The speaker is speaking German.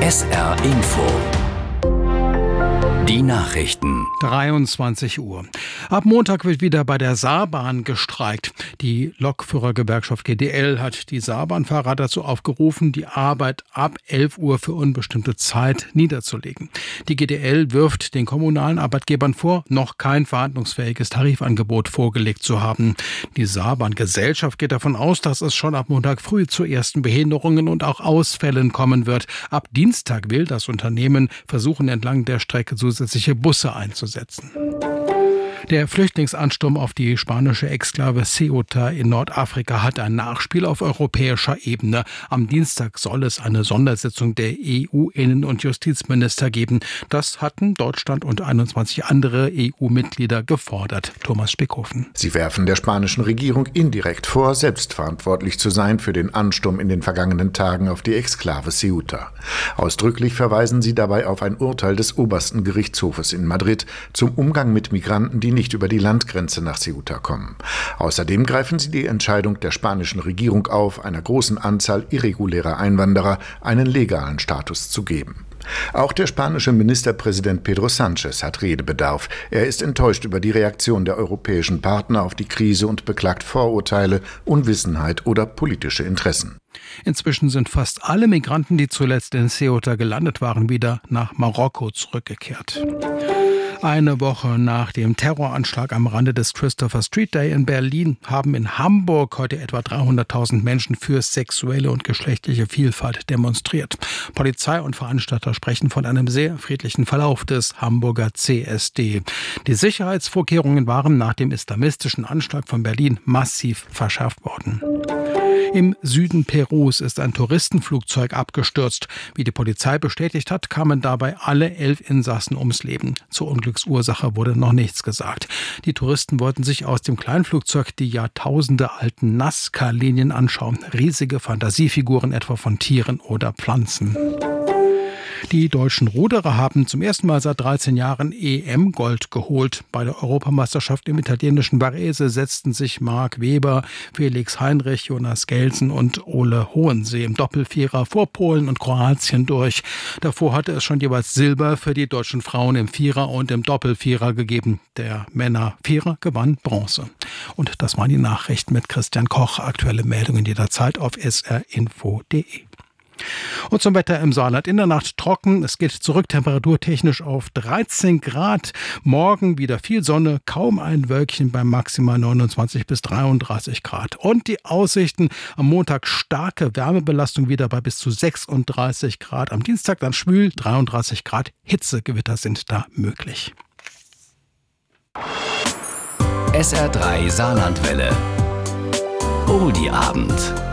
SR Info. Die Nachrichten. 23 Uhr. Ab Montag wird wieder bei der Saarbahn gestreikt. Die Lokführergewerkschaft GDL hat die Saarbahnfahrer dazu aufgerufen, die Arbeit ab 11 Uhr für unbestimmte Zeit niederzulegen. Die GDL wirft den kommunalen Arbeitgebern vor, noch kein verhandlungsfähiges Tarifangebot vorgelegt zu haben. Die Saarbahngesellschaft geht davon aus, dass es schon ab Montag früh zu ersten Behinderungen und auch Ausfällen kommen wird. Ab Dienstag will das Unternehmen versuchen, entlang der Strecke zusätzliche Busse einzusetzen. Der Flüchtlingsansturm auf die spanische Exklave Ceuta in Nordafrika hat ein Nachspiel auf europäischer Ebene. Am Dienstag soll es eine Sondersitzung der EU-Innen- und Justizminister geben. Das hatten Deutschland und 21 andere EU-Mitglieder gefordert. Thomas Spickhofen. Sie werfen der spanischen Regierung indirekt vor, selbstverantwortlich zu sein für den Ansturm in den vergangenen Tagen auf die Exklave Ceuta. Ausdrücklich verweisen sie dabei auf ein Urteil des obersten Gerichtshofes in Madrid zum Umgang mit Migranten, die nicht über die Landgrenze nach Ceuta kommen. Außerdem greifen sie die Entscheidung der spanischen Regierung auf, einer großen Anzahl irregulärer Einwanderer einen legalen Status zu geben. Auch der spanische Ministerpräsident Pedro Sánchez hat Redebedarf. Er ist enttäuscht über die Reaktion der europäischen Partner auf die Krise und beklagt Vorurteile, Unwissenheit oder politische Interessen. Inzwischen sind fast alle Migranten, die zuletzt in Ceuta gelandet waren, wieder nach Marokko zurückgekehrt. Eine Woche nach dem Terroranschlag am Rande des Christopher Street Day in Berlin haben in Hamburg heute etwa 300.000 Menschen für sexuelle und geschlechtliche Vielfalt demonstriert. Polizei und Veranstalter sprechen von einem sehr friedlichen Verlauf des Hamburger CSD. Die Sicherheitsvorkehrungen waren nach dem islamistischen Anschlag von Berlin massiv verschärft worden. Im Süden Perus ist ein Touristenflugzeug abgestürzt. Wie die Polizei bestätigt hat, kamen dabei alle 11 Insassen ums Leben. Zur Unglücksursache wurde noch nichts gesagt. Die Touristen wollten sich aus dem Kleinflugzeug die jahrtausendealten Nazca-Linien anschauen. Riesige Fantasiefiguren etwa von Tieren oder Pflanzen. Die deutschen Ruderer haben zum ersten Mal seit 13 Jahren EM-Gold geholt. Bei der Europameisterschaft im italienischen Varese setzten sich Marc Weber, Felix Heinrich, Jonas Gelsen und Ole Hohensee im Doppelvierer vor Polen und Kroatien durch. Davor hatte es schon jeweils Silber für die deutschen Frauen im Vierer und im Doppelvierer gegeben. Der Männer-Vierer gewann Bronze. Und das waren die Nachrichten mit Christian Koch. Aktuelle Meldungen jederzeit auf srinfo.de. Und zum Wetter im Saarland. In der Nacht trocken. Es geht zurück temperaturtechnisch auf 13 Grad. Morgen wieder viel Sonne, kaum ein Wölkchen bei maximal 29 bis 33 Grad. Und die Aussichten: am Montag starke Wärmebelastung wieder bei bis zu 36 Grad. Am Dienstag dann schwül, 33 Grad. Hitzegewitter sind da möglich. SR3 Saarlandwelle. Oldie Abend.